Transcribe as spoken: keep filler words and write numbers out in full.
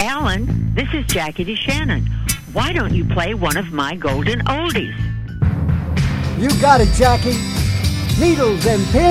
Alan, this is Jackie DeShannon. Why don't you play one of my golden oldies? You got it, Jackie. Needles and pins.